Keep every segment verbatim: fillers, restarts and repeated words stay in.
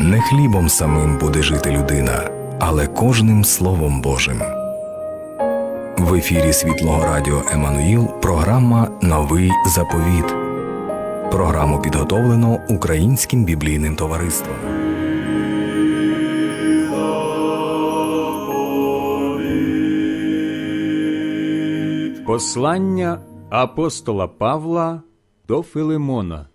Не хлібом самим буде жити людина, але кожним Словом Божим. В ефірі Світлого Радіо Еммануїл програма «Новий заповіт». Програму підготовлено Українським біблійним товариством. Послання апостола Павла до Филимона.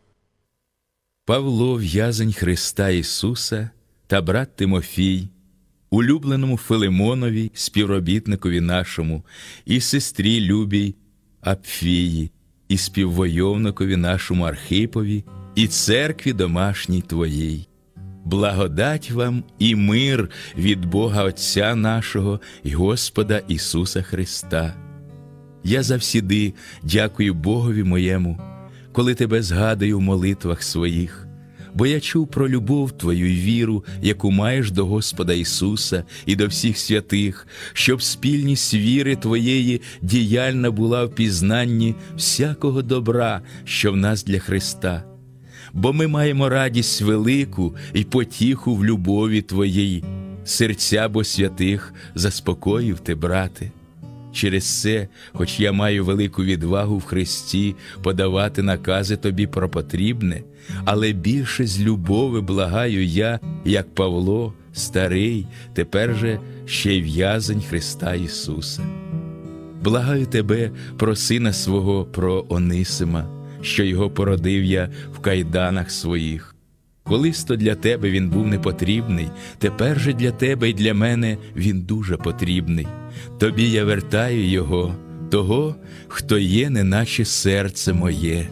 Павло, в'язень Христа Ісуса, та брат Тимофій, улюбленому Филимонові, співробітникові нашому, і сестрі любій Апфії, і співвойовникові нашому Архипові, і церкві домашній твоїй. Благодать вам і мир від Бога Отця нашого і Господа Ісуса Христа. Я завсіди дякую Богові моєму, коли тебе згадую в молитвах своїх, бо я чув про любов твою й віру, яку маєш до Господа Ісуса і до всіх святих, щоб спільність віри твоєї діяльна була в пізнанні всякого добра, що в нас для Христа. Бо ми маємо радість велику і потіху в любові твоїй, серця бо святих заспокоїв ти, брате. Через це, хоч я маю велику відвагу в Христі подавати накази тобі про потрібне, але більше з любови благаю я, як Павло, старий, тепер же ще й в'язень Христа Ісуса. Благаю тебе про сина свого, про Онисима, що його породив я в кайданах своїх. Колись то для тебе він був непотрібний, тепер же для тебе і для мене він дуже потрібний. Тобі я вертаю його, того, хто є неначе серце моє.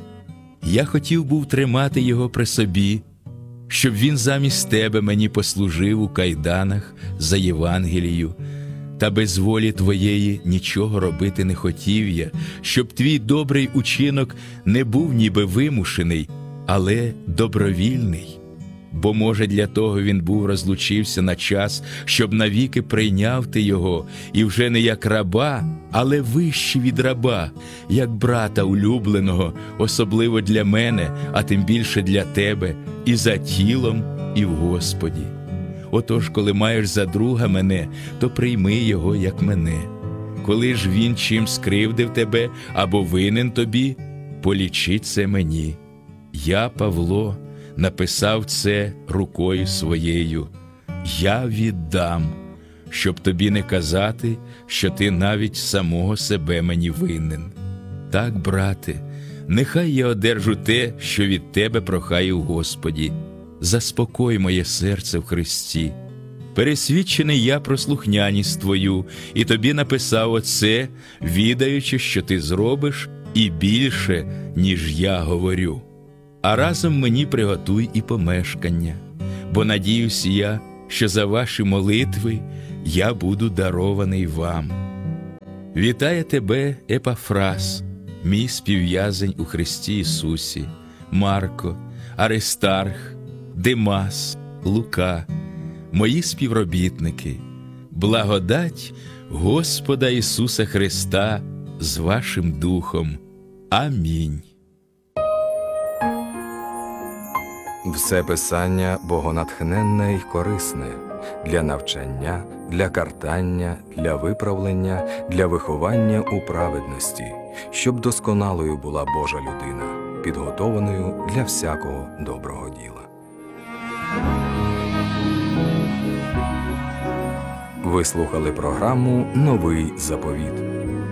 Я хотів був тримати його при собі, щоб він замість тебе мені послужив у кайданах за Євангелію. Та без волі твоєї нічого робити не хотів я, щоб твій добрий учинок не був ніби вимушений, але добровільний. Бо, може, для того він був розлучився на час, щоб навіки прийняв ти його, і вже не як раба, але вище від раба, як брата улюбленого, особливо для мене, а тим більше для тебе, і за тілом, і в Господі. Отож, коли маєш за друга мене, то прийми його, як мене. Коли ж він чим скривдив тебе або винен тобі, полічи це мені. Я, Павло, написав це рукою своєю. Я віддам, щоб тобі не казати, що ти навіть самого себе мені винен. Так, брате, нехай я одержу те, що від тебе прохаю в Господі. Заспокой моє серце в Христі. Пересвідчений я про слухняність твою, і тобі написав оце, відаючи, що ти зробиш і більше, ніж я говорю. А разом мені приготуй і помешкання, бо надіюсь я, що за ваші молитви я буду дарований вам. Вітає тебе Епафрас, мій співв'язень у Христі Ісусі, Марко, Аристарх, Димас, Лука, мої співробітники. Благодать Господа Ісуса Христа з вашим духом. Амінь. Все Писання богонатхненне й корисне для навчання, для картання, для виправлення, для виховання у праведності, щоб досконалою була Божа людина, підготованою для всякого доброго діла. Ви слухали програму «Новий заповіт».